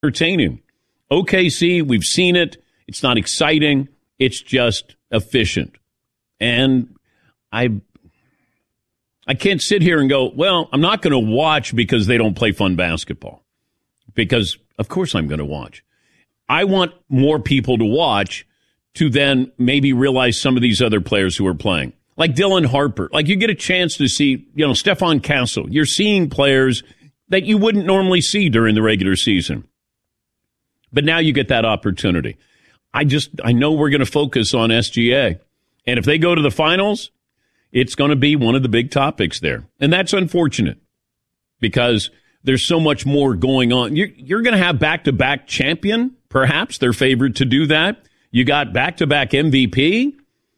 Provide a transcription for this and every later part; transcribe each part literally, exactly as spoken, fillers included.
entertaining. O K C, we've seen it. It's not exciting. It's just efficient. And I I can't sit here and go, well, I'm not going to watch because they don't play fun basketball. Because, of course, I'm going to watch. I want more people to watch to then maybe realize some of these other players who are playing. Like Dylan Harper. Like you get a chance to see, you know, Stephon Castle. You're seeing players that you wouldn't normally see during the regular season. But now you get that opportunity. I just, I know we're going to focus on S G A. And if they go to the finals, it's going to be one of the big topics there. And that's unfortunate because there's so much more going on. You're, you're going to have back-to-back champion, perhaps. They're favored to do that. You got back-to-back M V P.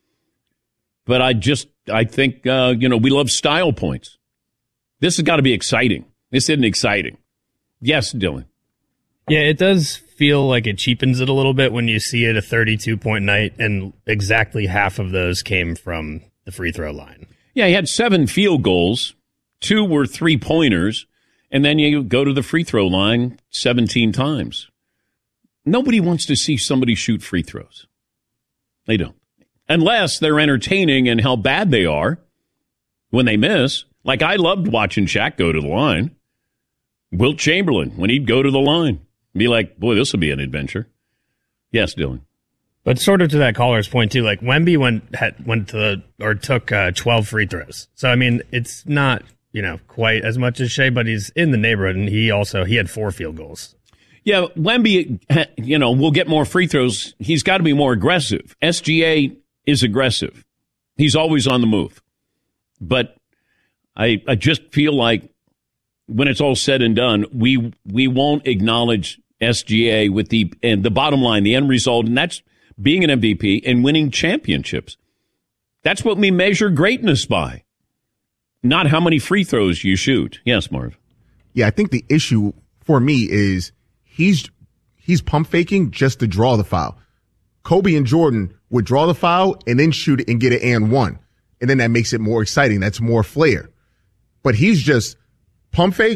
But I just, I think, uh, you know, we love style points. This has got to be exciting. This isn't exciting. Yes, Dylan. Yeah, it does feel like it cheapens it a little bit when you see it a thirty-two point night, and exactly half of those came from the free throw line. Yeah, he had seven field goals. Two were three-pointers. And then you go to the free throw line seventeen times. Nobody wants to see somebody shoot free throws. They don't. Unless they're entertaining and how bad they are when they miss. Like I loved watching Shaq go to the line. Wilt Chamberlain, when he'd go to the line, be like, boy, this will be an adventure. Yes, Dylan. But sort of to that caller's point, too, like Wemby went, had, went to the, or took uh, twelve free throws. So, I mean, it's not, you know, quite as much as Shea, but he's in the neighborhood, and he also, he had four field goals. Yeah, Wemby, you know, will get more free throws. He's got to be more aggressive. S G A is aggressive. He's always on the move. But I, I just feel like when it's all said and done, we we won't acknowledge S G A with the and the bottom line, the end result, and that's being an M V P and winning championships. That's what we measure greatness by, not how many free throws you shoot. Yes, Marv. Yeah, I think the issue for me is he's he's pump faking just to draw the foul. Kobe and Jordan would draw the foul and then shoot it and get it and one. And then that makes it more exciting. That's more flair. But he's just pump fake,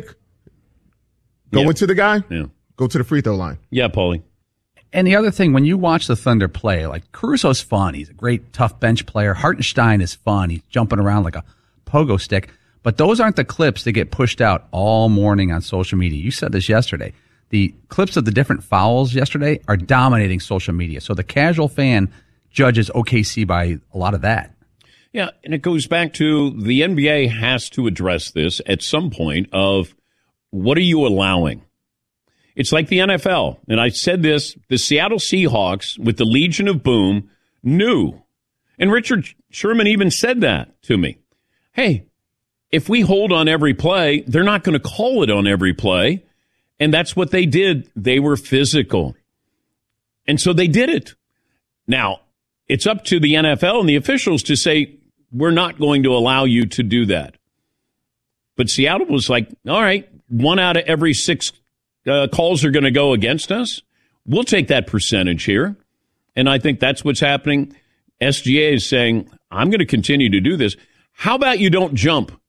go yeah. into the guy, yeah. go to the free throw line. Yeah, Paulie. And the other thing, when you watch the Thunder play, like Caruso's fun. He's a great, tough bench player. Hartenstein is fun. He's jumping around like a pogo stick. But those aren't the clips that get pushed out all morning on social media. You said this yesterday. The clips of the different fouls yesterday are dominating social media. So the casual fan judges O K C by a lot of that. Yeah, and it goes back to the N B A has to address this at some point of what are you allowing? It's like the N F L. And I said this, the Seattle Seahawks with the Legion of Boom knew. And Richard Sherman even said that to me. Hey, if we hold on every play, they're not going to call it on every play. And that's what they did. They were physical. And so they did it. Now, it's up to the N F L and the officials to say, we're not going to allow you to do that. But Seattle was like, all right, one out of every six uh, calls are going to go against us. We'll take that percentage here. And I think that's what's happening. S G A is saying, I'm going to continue to do this. How about you don't jump?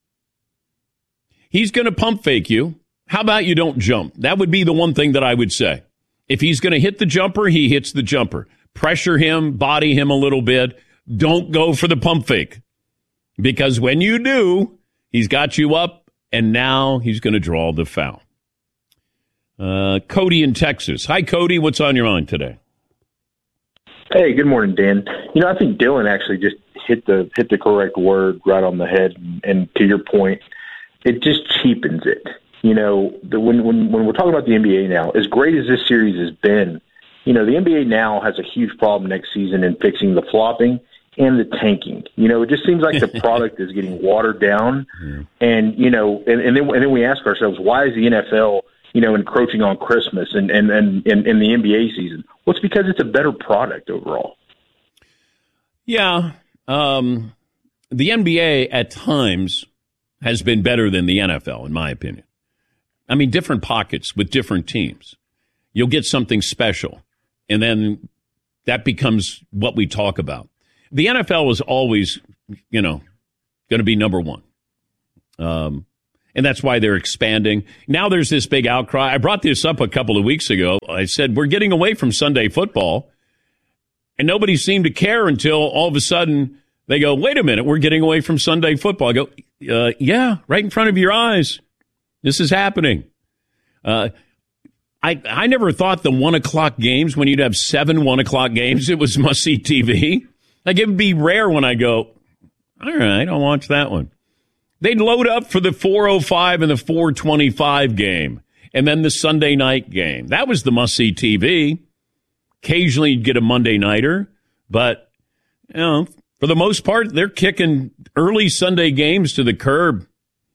He's going to pump fake you. How about you don't jump? That would be the one thing that I would say. If he's going to hit the jumper, he hits the jumper. Pressure him, body him a little bit. Don't go for the pump fake. Because when you do, he's got you up, and now he's going to draw the foul. Uh, Cody in Texas. Hi, Cody. What's on your mind today? Hey, good morning, Dan. You know, I think Dylan actually just hit the hit the correct word right on the head. And, and to your point, it just cheapens it. You know, the, when, when when we're talking about the N B A now, as great as this series has been, you know, the N B A now has a huge problem next season in fixing the flopping and the tanking. You know, it just seems like the product is getting watered down. Mm. And, you know, and, and, then, and then we ask ourselves, why is the N F L, you know, encroaching on Christmas and, and, and, and, and the N B A season? Well, it's because it's a better product overall. Yeah. Um, the N B A at times has been better than the N F L, in my opinion. I mean, different pockets with different teams. You'll get something special, and then that becomes what we talk about. The N F L is always, you know, going to be number one. Um, And that's why they're expanding. Now there's this big outcry. I brought this up a couple of weeks ago. I said, we're getting away from Sunday football. And nobody seemed to care until all of a sudden they go, wait a minute, we're getting away from Sunday football. I go, uh, yeah, right in front of your eyes. This is happening. Uh, I I never thought the one o'clock games, when you'd have seven one o'clock games, it was must-see T V. Like, it would be rare when I go, all right, I'll watch that one. They'd load up for the four oh five and the four twenty-five game, and then the Sunday night game. That was the must-see T V. Occasionally you'd get a Monday nighter, but, you know, for the most part, they're kicking early Sunday games to the curb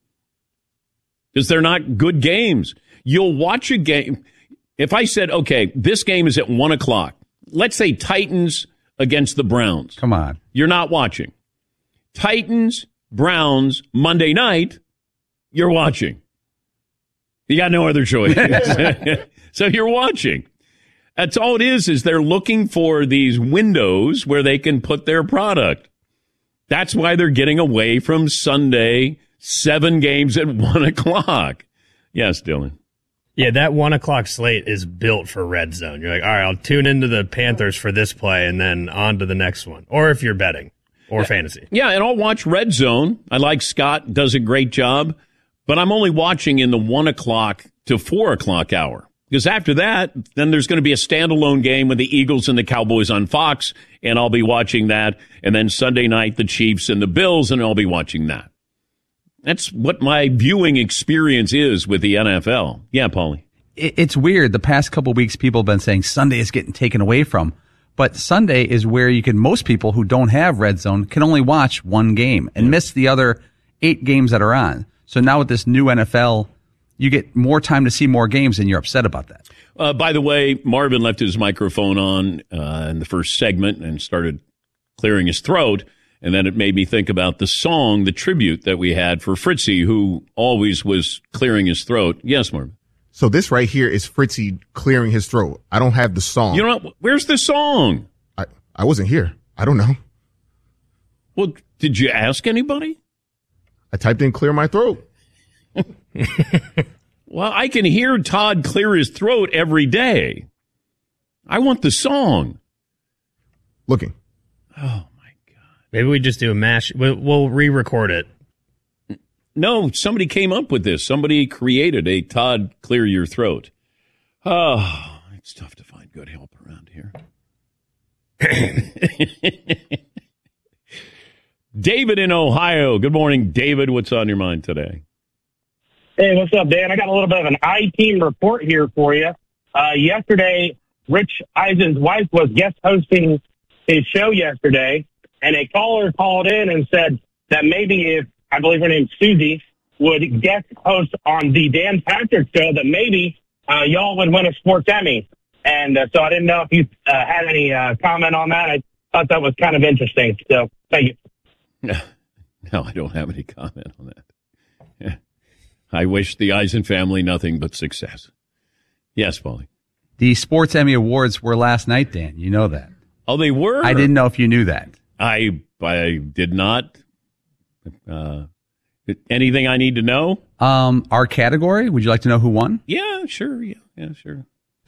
because they're not good games. You'll watch a game. If I said, okay, this game is at one o'clock, let's say Titans against the Browns. Come on. You're not watching. Titans, Browns, Monday night, you're watching. You got no other choice. So you're watching. That's all it is, is they're looking for these windows where they can put their product. That's why they're getting away from Sunday, seven games at one o'clock. Yes, Dylan. Yeah, that one o'clock slate is built for red zone. You're like, all right, I'll tune into the Panthers for this play and then on to the next one. Or if you're betting or yeah. fantasy. Yeah, and I'll watch red zone. I like Scott, does a great job. But I'm only watching in the one o'clock to four o'clock hour. Because after that, then there's going to be a standalone game with the Eagles and the Cowboys on Fox, and I'll be watching that. And then Sunday night, the Chiefs and the Bills, and I'll be watching that. That's what my viewing experience is with the N F L. Yeah, Paulie. It's weird. The past couple of weeks, people have been saying Sunday is getting taken away from. But Sunday is where you can, most people who don't have Red Zone can only watch one game and miss the other eight games that are on. So now with this new N F L, you get more time to see more games, and you're upset about that. Uh, by the way, Marvin left his microphone on uh, in the first segment and started clearing his throat. And then it made me think about the song, the tribute that we had for Fritzy, who always was clearing his throat. Yes, Marvin. So this right here is Fritzy clearing his throat. I don't have the song. You know what? Where's the song? I, I wasn't here. I don't know. Well, did you ask anybody? I typed in clear my throat. Well, I can hear Todd clear his throat every day. I want the song. Looking. Oh. Maybe we just do a mash. We'll, we'll re-record it. No, somebody came up with this. Somebody created a Todd clear your throat. Oh, it's tough to find good help around here. David in Ohio. Good morning, David. What's on your mind today? Hey, what's up, Dan? I got a little bit of an I-team report here for you. Uh, yesterday, Rich Eisen's wife was guest hosting his show yesterday. And a caller called in and said that maybe if, I believe her name's Susie, would guest host on the Dan Patrick Show, that maybe uh, y'all would win a Sports Emmy. And uh, so I didn't know if you uh, had any uh, comment on that. I thought that was kind of interesting. So thank you. No, no, I don't have any comment on that. Yeah. I wish the Eisen family nothing but success. Yes, Paulie. The Sports Emmy Awards were last night, Dan. You know that. Oh, they were? I didn't know if you knew that. I I did not. Uh, anything I need to know? Um, our category. Would you like to know who won? Yeah, sure. Yeah, yeah, sure.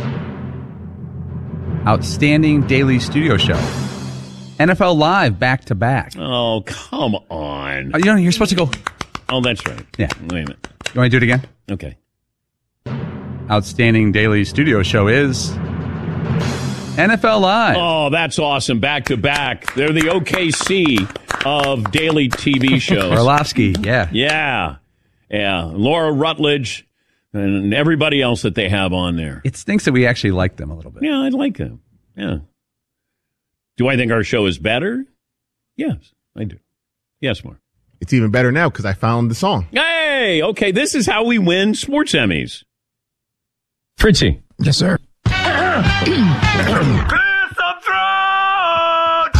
Outstanding Daily Studio Show. N F L Live back to back. Oh, come on. Oh, you know, you're supposed to go. Oh, that's right. Yeah. Wait a minute. You want to do it again? Okay. Outstanding Daily Studio Show is N F L Live. Oh, that's awesome. Back to back. They're the O K C of daily T V shows. Orlovsky, yeah. Yeah. Yeah. Laura Rutledge and everybody else that they have on there. It stinks that we actually like them a little bit. Yeah, I like them. Yeah. Do I think our show is better? Yes, I do. Yes, Mark. It's even better now because I found the song. Hey, okay, this is how we win Sports Emmys. Fritzy. Yes, sir. Clear some throats!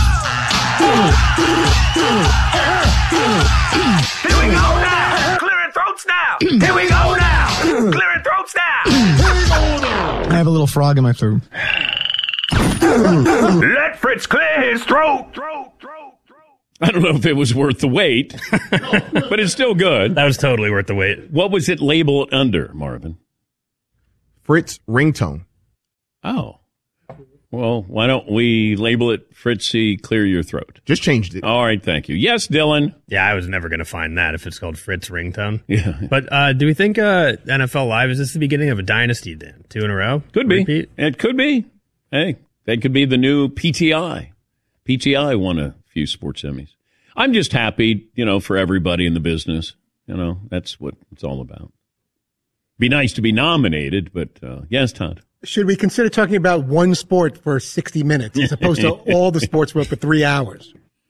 Here we go now! Clearing throats now! Here we go now! Clearing throats now! I have a little frog in my throat. Let Fritz clear his throat! Throat, throat, throat. I don't know if it was worth the wait, but it's still good. That was totally worth the wait. What was it labeled under, Marvin? Fritz ringtone. Oh. Well, why don't we label it Fritzy Clear Your Throat? Just changed it. All right, thank you. Yes, Dylan. Yeah, I was never going to find that if it's called Fritz ringtone. Yeah. But uh, do we think uh, N F L Live, is this the beginning of a dynasty, Dan? Two in a row? Could be. Repeat? It could be. Hey, that could be the new P T I. P T I won a few sports Emmys. I'm just happy, you know, for everybody in the business. You know, that's what it's all about. Be nice to be nominated, but uh, yes, Todd. Should we consider talking about one sport for sixty minutes as opposed to all the sports were for three hours?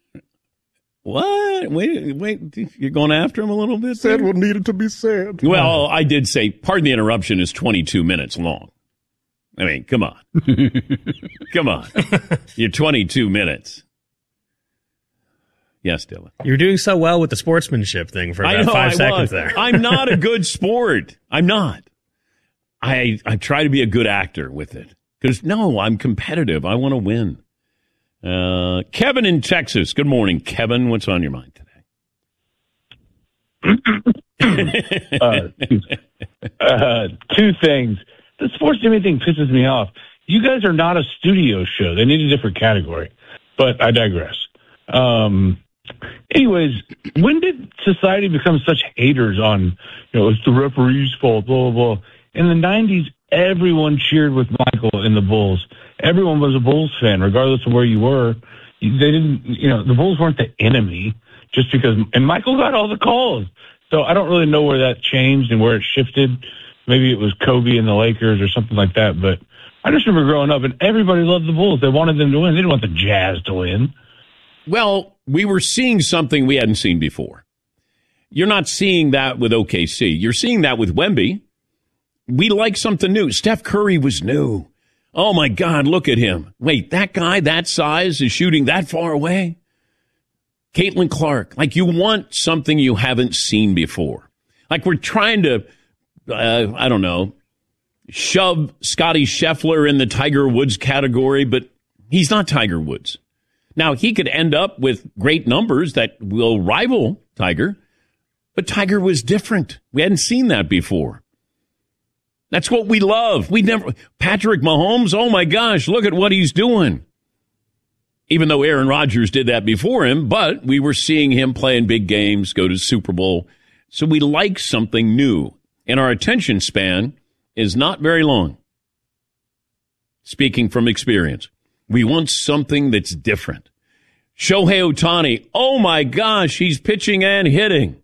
What? Wait, wait. You're going after him a little bit? Said what needed to be said. Well, I did say, pardon the interruption, is twenty-two minutes long. I mean, come on. Come on. You're twenty-two minutes. Yes, Dylan. You're doing so well with the sportsmanship thing for about I know, five I seconds was. there. I'm not a good sport. I'm not. I I try to be a good actor with it. Because, no, I'm competitive. I want to win. Uh, Kevin in Texas. Good morning, Kevin. What's on your mind today? uh, uh, two things. The sports Jimmy thing pisses me off. You guys are not a studio show. They need a different category. But I digress. Um, anyways, when did society become such haters on, you know, it's the referee's fault, blah, blah, blah. In the nineties, everyone cheered with Michael in the Bulls. Everyone was a Bulls fan, regardless of where you were. They didn't, you know, the Bulls weren't the enemy just because, and Michael got all the calls. So I don't really know where that changed and where it shifted. Maybe it was Kobe and the Lakers or something like that. But I just remember growing up and everybody loved the Bulls. They wanted them to win. They didn't want the Jazz to win. Well, we were seeing something we hadn't seen before. You're not seeing that with O K C. You're seeing that with Wemby. We like something new. Steph Curry was new. Oh, my God, look at him. Wait, that guy that size is shooting that far away? Caitlin Clark. Like, you want something you haven't seen before. Like, we're trying to, uh, I don't know, shove Scotty Scheffler in the Tiger Woods category, but he's not Tiger Woods. Now, he could end up with great numbers that will rival Tiger, but Tiger was different. We hadn't seen that before. That's what we love. We never, Patrick Mahomes, oh my gosh, look at what he's doing. Even though Aaron Rodgers did that before him, but we were seeing him play in big games, go to Super Bowl. So we like something new. And our attention span is not very long. Speaking from experience. We want something that's different. Shohei Ohtani, oh my gosh, he's pitching and hitting.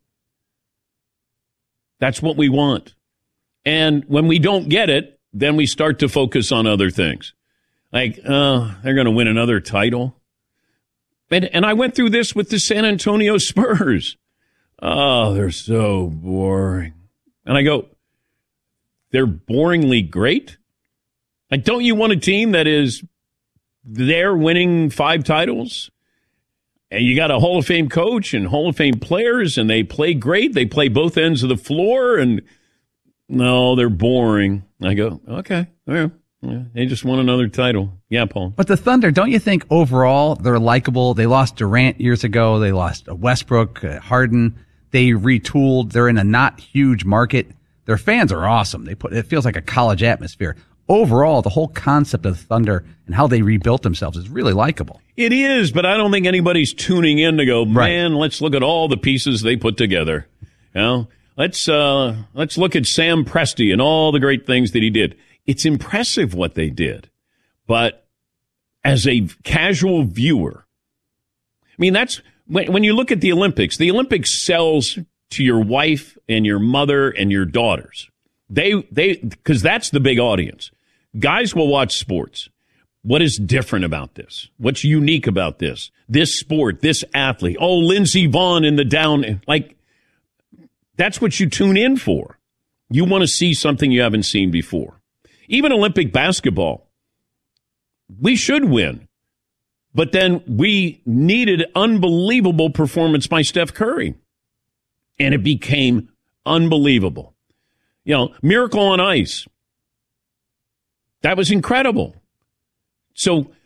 That's what we want. And when we don't get it, then we start to focus on other things. Like, uh, they're going to win another title. And, and I went through this with the San Antonio Spurs. Oh, they're so boring. And I go, they're boringly great? Like, don't you want a team that is there winning five titles? And you got a Hall of Fame coach and Hall of Fame players, and they play great. They play both ends of the floor, and no, they're boring. I go, okay, yeah, yeah, they just won another title. Yeah, Paul. But the Thunder, don't you think overall they're likable? They lost Durant years ago. They lost Westbrook, uh, Harden. They retooled. They're in a not huge market. Their fans are awesome. They put it feels like a college atmosphere. Overall, the whole concept of the Thunder and how they rebuilt themselves is really likable. It is, but I don't think anybody's tuning in to go, man, right. Let's look at all the pieces they put together. You know, let's uh, let's look at Sam Presti and all the great things that he did. It's impressive what they did, but as a casual viewer, I mean, that's when, when you look at the Olympics. The Olympics sells to your wife and your mother and your daughters. They they because that's the big audience. Guys will watch sports. What is different about this? What's unique about this? This sport, this athlete. Oh, Lindsey Vonn in the down. Like, that's what you tune in for. You want to see something you haven't seen before. Even Olympic basketball. We should win. But then we needed unbelievable performance by Steph Curry. And it became unbelievable. You know, Miracle on Ice. That was incredible. So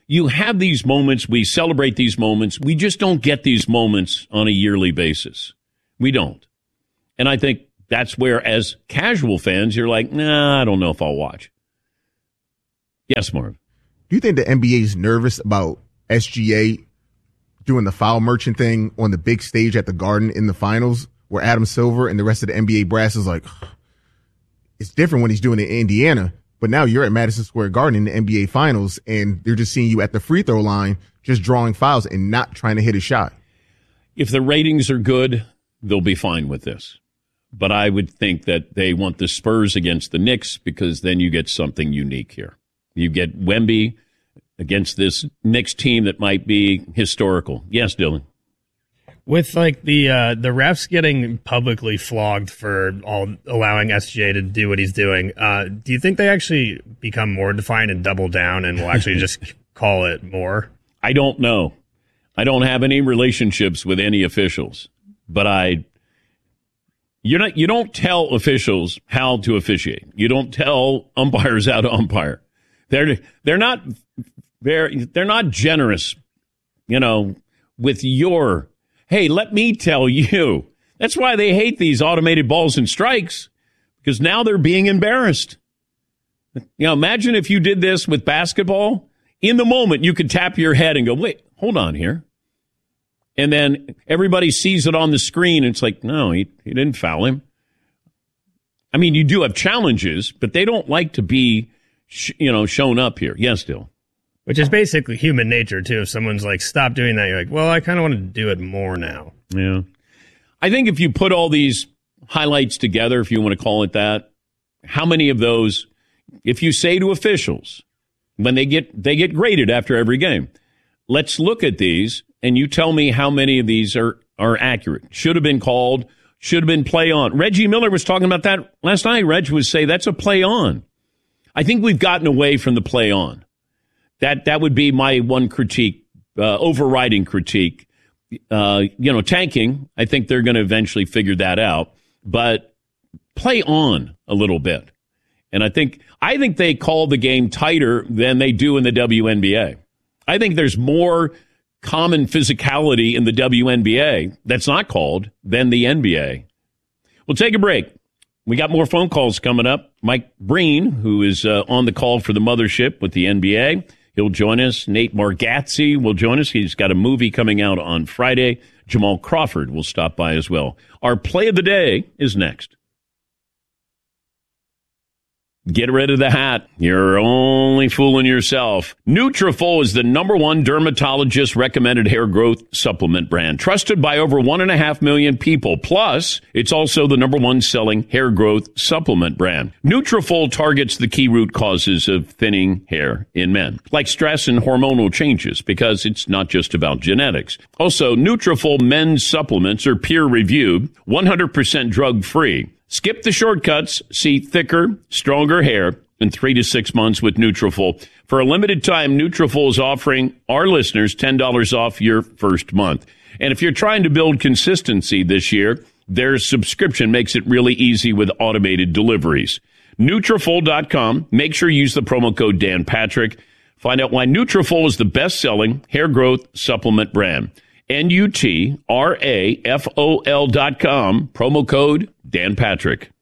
you have these moments. We celebrate these moments. We just don't get these moments on a yearly basis. We don't. And I think that's where, as casual fans, you're like, nah, I don't know if I'll watch. Yes, Marv. Do you think the N B A is nervous about S G A doing the foul merchant thing on the big stage at the Garden in the finals, where Adam Silver and the rest of the N B A brass is like, it's different when he's doing it in Indiana, but now you're at Madison Square Garden in the N B A finals, and they're just seeing you at the free throw line, just drawing fouls and not trying to hit a shot. If the ratings are good, they'll be fine with this. But I would think that they want the Spurs against the Knicks, because then you get something unique here. You get Wemby against this Knicks team that might be historical. Yes, Dylan. With like the uh, the refs getting publicly flogged for all allowing S G A to do what he's doing, uh, do you think they actually become more defiant and double down and will actually just call it more? I don't know. I don't have any relationships with any officials, but I. You're not. You don't tell officials how to officiate. You don't tell umpires how to umpire. They're they're not they're they're not generous, you know, with your, hey, let me tell you. That's why they hate these automated balls and strikes, because now they're being embarrassed. You know, imagine if you did this with basketball. In the moment, you could tap your head and go, wait, hold on here. And then everybody sees it on the screen. And it's like, no, he, he didn't foul him. I mean, you do have challenges, but they don't like to be, sh- you know, shown up here. Yes, still. Which is basically human nature, too. If someone's like, stop doing that, you're like, well, I kind of want to do it more now. Yeah. I think if you put all these highlights together, if you want to call it that, how many of those, if you say to officials, when they get they get graded after every game, let's look at these, and you tell me how many of these are, are accurate. Should have been called, should have been play on. Reggie Miller was talking about that last night. Reg would say that's a play on. I think we've gotten away from the play on. That that would be my one critique, uh, overriding critique. Uh, you know, tanking, I think they're going to eventually figure that out. But play on a little bit. And I think I think they call the game tighter than they do in the W N B A. I think there's more common physicality in the W N B A that's not called than the N B A. We'll take a break. We got more phone calls coming up. Mike Breen, who is uh, on the call for the mothership with the N B A, he'll join us. Nate Bargatze will join us. He's got a movie coming out on Friday. Jamal Crawford will stop by as well. Our play of the day is next. Get rid of the hat. You're only fooling yourself. Nutrafol is the number one dermatologist-recommended hair growth supplement brand, trusted by over one and a half million people. Plus, it's also the number one selling hair growth supplement brand. Nutrafol targets the key root causes of thinning hair in men, like stress and hormonal changes, because it's not just about genetics. Also, Nutrafol men's supplements are peer-reviewed, one hundred percent drug-free. Skip the shortcuts, see thicker, stronger hair in three to six months with Nutrafol. For a limited time, Nutrafol is offering our listeners ten dollars off your first month. And if you're trying to build consistency this year, their subscription makes it really easy with automated deliveries. Nutrafol dot com. Make sure you use the promo code Dan Patrick. Find out why Nutrafol is the best-selling hair growth supplement brand. N U T R A F O L dot com, promo code Dan Patrick.